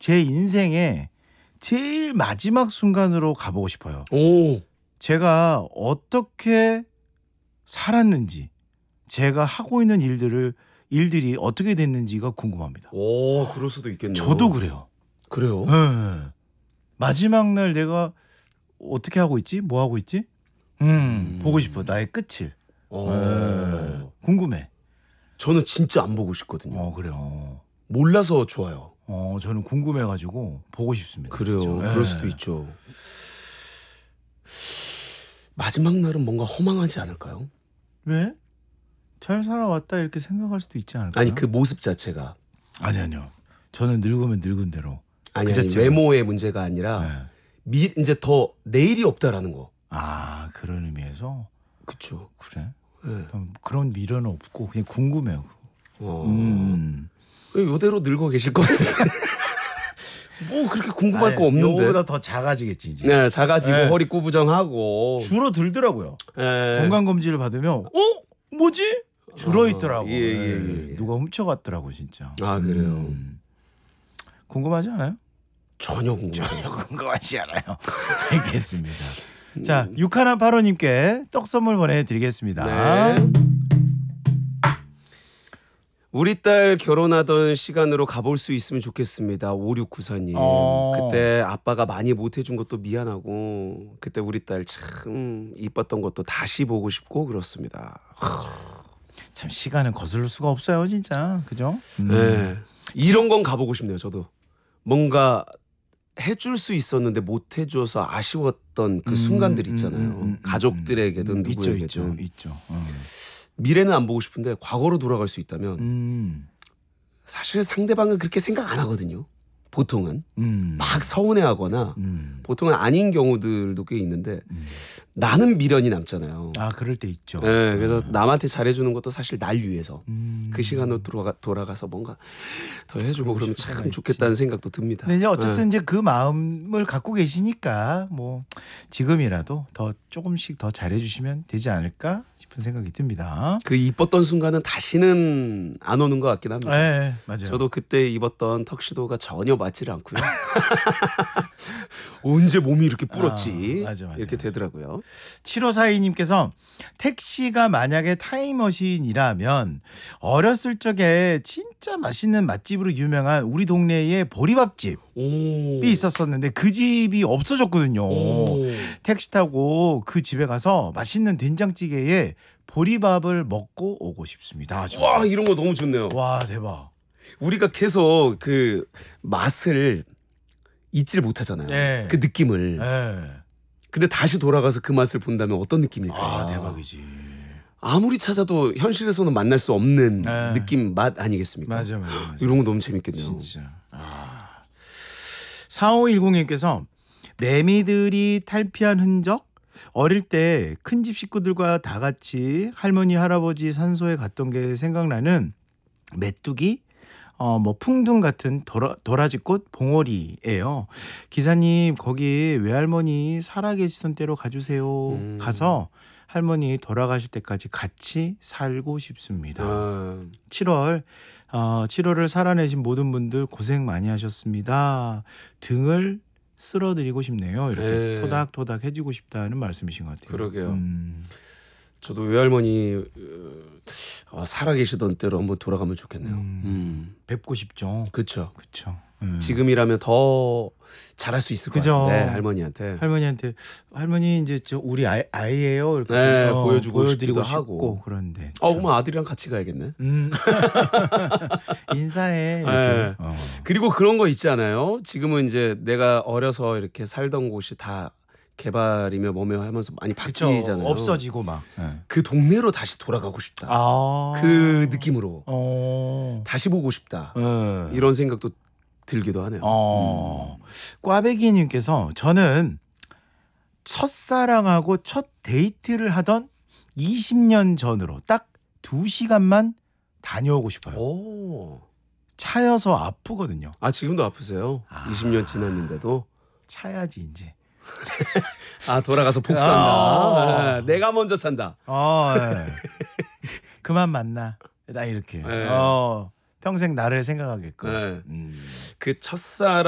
제 인생의 제일 마지막 순간으로 가보고 싶어요. 오. 제가 어떻게 살았는지, 제가 하고 있는 일들이 어떻게 됐는지가 궁금합니다. 오, 그럴 수도 있겠네요. 저도 그래요. 그래요? 네. 마지막 날 내가 어떻게 하고 있지? 뭐 하고 있지? 보고 싶어. 나의 끝을. 네. 궁금해. 저는 진짜 안 보고 싶거든요. 그래요. 몰라서 좋아요. 저는 궁금해가지고 보고 싶습니다. 그래요. 진짜. 그럴 수도 있죠. 마지막 날은 뭔가 허망하지 않을까요? 왜? 잘 살아왔다 이렇게 생각할 수도 있지 않을까요? 아니 그 모습 자체가. 아니요. 저는 늙으면 늙은 대로. 아니 자체가. 외모의 문제가 아니라 이제 더 내일이 없다라는 거. 아, 그런 의미에서. 그렇죠. 그래? 네. 그런 미련은 없고 그냥 궁금해요. 이대로 늙어 계실 것 같은데. 뭐 그렇게 궁금할 거 없는데. 요보다 더 작아지겠지 이제. 네, 작아지고 네. 허리 구부정하고. 줄어들더라고요. 네. 건강 검진을 받으면 뭐지? 줄어있더라고. 예. 누가 훔쳐갔더라고 진짜. 아, 그래요. 궁금하지 않아요? 전혀 궁금해요. 궁금하지 않아요. 알겠습니다. 자, 6185님께 떡 선물 보내드리겠습니다. 네. 우리 딸 결혼하던 시간으로 가볼 수 있으면 좋겠습니다. 5694님. 그때 아빠가 많이 못해준 것도 미안하고 그때 우리 딸 참 이뻤던 것도 다시 보고 싶고 그렇습니다. 참 시간은 거슬릴 수가 없어요 진짜. 그죠? 네. 이런 건 가보고 싶네요. 저도 뭔가 해줄 수 있었는데 못 해줘서 아쉬웠던 그 순간들 있잖아요. 가족들에게든 누구에게든. 있죠. 미래는 안 보고 싶은데 과거로 돌아갈 수 있다면 사실 상대방은 그렇게 생각 안 하거든요. 보통은 막 서운해하거나 보통은 아닌 경우들도 꽤 있는데 나는 미련이 남잖아요. 아, 그럴 때 있죠. 네, 그래서 남한테 잘해주는 것도 사실 날 위해서 그 시간으로 돌아가서 뭔가 더 해주고 그러면 참 좋겠다는 생각도 듭니다. 근데 이제 어쨌든 이제 그 마음을 갖고 계시니까 뭐 지금이라도 더 조금씩 더 잘해주시면 되지 않을까 싶은 생각이 듭니다. 그 이뻤던 순간은 다시는 안 오는 것 같긴 합니다. 네, 맞아요. 저도 그때 입었던 턱시도가 전혀 맞지를 않고요. 언제 몸이 이렇게 불었지? 맞아. 이렇게 되더라고요. 7542님께서 택시가 만약에 타임머신이라면 어렸을 적에 진짜 맛있는 맛집으로 유명한 우리 동네에 보리밥집이 있었었는데 그 집이 없어졌거든요. 택시 타고 그 집에 가서 맛있는 된장찌개에 보리밥을 먹고 오고 싶습니다. 와, 이런 거 너무 좋네요. 와, 대박. 우리가 계속 그 맛을 잊지를 못하잖아요. 네. 그 느낌을. 네. 근데 다시 돌아가서 그 맛을 본다면 어떤 느낌일까요? 아, 대박이지. 아무리 찾아도 현실에서는 만날 수 없는 네. 느낌, 맛 아니겠습니까? 맞아. 이런 거 너무 재밌겠네요. 진짜. 4510님께서 매미들이 탈피한 흔적? 어릴 때 큰 집 식구들과 다 같이 할머니 할아버지 산소에 갔던 게 생각나는 메뚜기, 풍등 같은 도라지꽃 봉오리예요. 기사님 거기 외할머니 살아계시던 때로 가주세요. 가서 할머니 돌아가실 때까지 같이 살고 싶습니다. 7월을 살아내신 모든 분들 고생 많이 하셨습니다. 등을 쓸어드리고 싶네요. 이렇게 토닥토닥 해주고 싶다는 말씀이신 것 같아요. 그러게요. 저도 외할머니 살아계시던 때로 한번 돌아가면 좋겠네요. 뵙고 싶죠. 그렇죠. 지금이라면 더 잘할 수 있을 것 같은데 할머니한테 할머니 이제 우리 아이예요. 이렇게 보여주고 싶기도 하고 그런데. 그럼 아들이랑 같이 가야겠네. 인사해. 이렇게. 그리고 그런 거 있지 않아요? 지금은 이제 내가 어려서 이렇게 살던 곳이 다 개발이며 뭐며 하면서 많이 바뀌잖아요. 없어지고 막. 그 동네로 다시 돌아가고 싶다. 그 느낌으로 다시 보고 싶다. 이런 생각도 들기도 하네요. 꽈배기님께서 저는 첫사랑하고 첫 데이트를 하던 20년 전으로 딱 2시간만 다녀오고 싶어요. 차여서 아프거든요. 지금도 아프세요? 20년 지났는데도? 차야지 이제. 돌아가서 복수한다. 내가 먼저 찬다. 그만 만나. 나 이렇게. 평생 나를 생각하게끔. 그 첫사랑